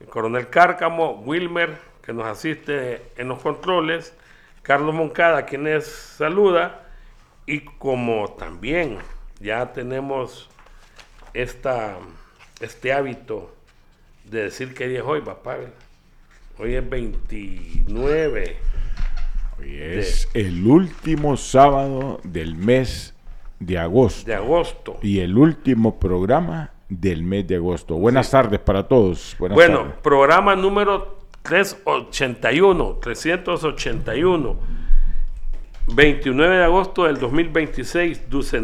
el coronel Cárcamo, Wilmer, que nos asiste en los controles, Carlos Moncada, quien les saluda, y como también ya tenemos este hábito de decir qué día es hoy, papá. Hoy es 29. Hoy es el último sábado del mes de agosto. Y el último programa del mes de agosto. Buenas tardes para todos. Buenas tardes. Programa número 381. 29 de agosto del 2026,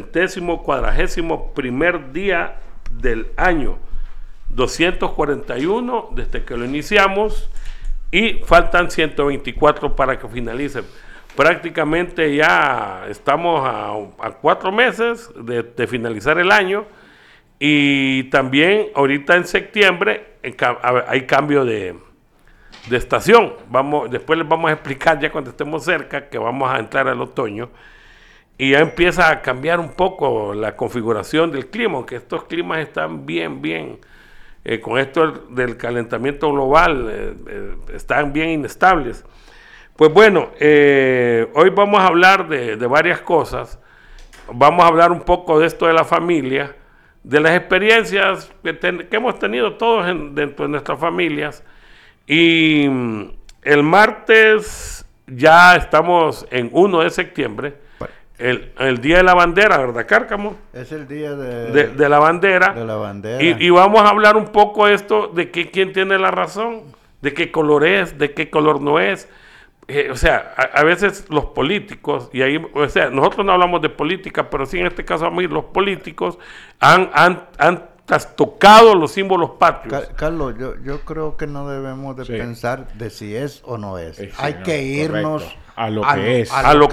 241º día del año. 241 desde que lo iniciamos y faltan 124 para que finalice. Prácticamente ya estamos a 4 meses de finalizar el año, y también ahorita en septiembre hay cambio de estación. Después les vamos a explicar ya cuando estemos cerca que vamos a entrar al otoño y ya empieza a cambiar un poco la configuración del clima, aunque estos climas están bien con esto del calentamiento global, están bien inestables. Pues bueno, hoy vamos a hablar de varias cosas. Vamos a hablar un poco de esto de la familia, de las experiencias que hemos tenido todos dentro de nuestras familias. Y el martes ya estamos en 1 de septiembre, el Día de la Bandera, ¿verdad, Cárcamo? Es el día de la bandera. De la bandera. Y vamos a hablar un poco de esto, de quién tiene la razón, de qué color es, de qué color no es. O sea, a veces los políticos, y ahí, o sea, nosotros no hablamos de política, pero sí en este caso a mí los políticos han tocado los símbolos patrios. Carlos, yo creo que no debemos de pensar de si es o no es. Hay que irnos a lo que es. A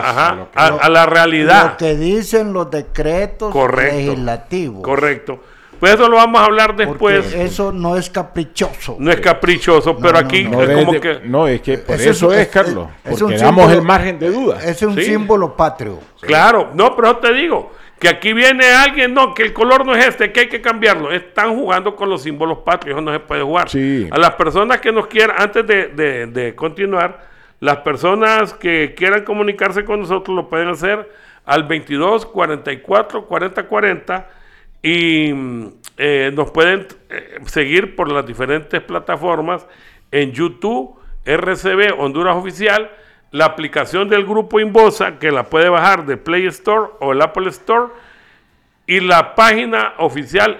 la realidad. Lo que dicen los decretos legislativos. Correcto. Pues eso lo vamos a hablar después. Porque eso no es caprichoso. No es caprichoso, pero aquí es que por eso es, Carlos. Porque damos el margen de duda. Es un símbolo patrio. Claro, no, pero te digo que aquí viene alguien, que el color no es que hay que cambiarlo. Están jugando con los símbolos patrios, eso no se puede jugar. Sí. A las personas que nos quieran, antes de continuar, las personas que quieran comunicarse con nosotros lo pueden hacer al 22 44 40 40 y nos pueden seguir por las diferentes plataformas en YouTube, RCB Honduras Oficial, la aplicación del grupo Inbosa, que la puede bajar de Play Store o el Apple Store, y la página oficial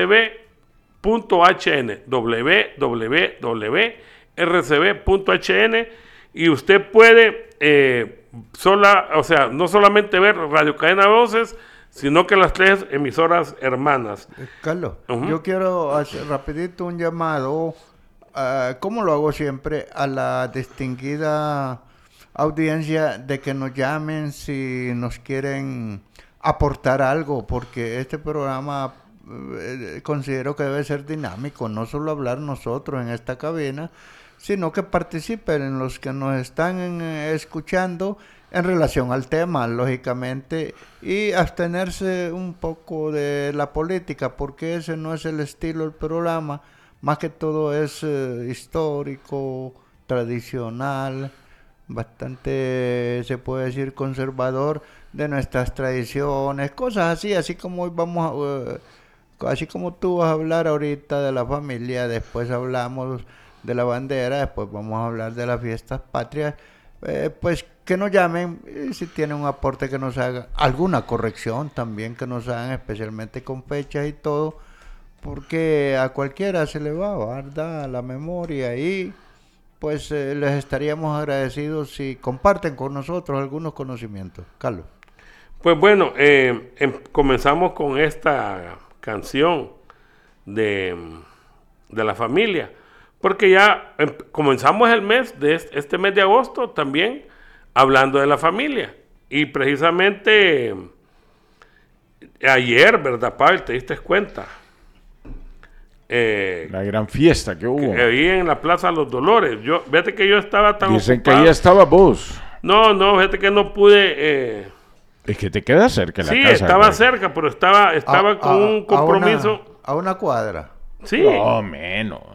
rcb.hn, www.rcb.hn, y usted puede no solamente ver Radio Cadena Voces, sino que las 3 emisoras hermanas. Carlos, yo quiero hacer rapidito un llamado, como lo hago siempre, a la distinguida audiencia de que nos llamen si nos quieren aportar algo, porque este programa considero que debe ser dinámico, no solo hablar nosotros en esta cabina, sino que participen los que nos están escuchando en relación al tema, lógicamente, y abstenerse un poco de la política, porque ese no es el estilo del programa, más que todo es histórico, tradicional, bastante, se puede decir, conservador de nuestras tradiciones, cosas así como hoy así como tú vas a hablar ahorita de la familia, después hablamos de la bandera, después vamos a hablar de las fiestas patrias, pues que nos llamen, si tienen un aporte que nos hagan, alguna corrección también que nos hagan, especialmente con fechas y todo, porque a cualquiera se le va, ¿verdad?, la memoria, y pues les estaríamos agradecidos si comparten con nosotros algunos conocimientos. Carlos. Pues bueno, comenzamos con esta canción de la familia, porque ya comenzamos el mes este mes de agosto también hablando de la familia, y precisamente ayer, ¿verdad, Pavel? ¿Te diste cuenta? La gran fiesta que hubo. Ahí en la Plaza Los Dolores. Fíjate que yo estaba tan Dicen ocupado. que ahí estaba vos. No, fíjate que no pude. Es que te queda cerca la casa. Sí, estaba cerca, pero estaba con un compromiso. A una cuadra. Sí. No, menos.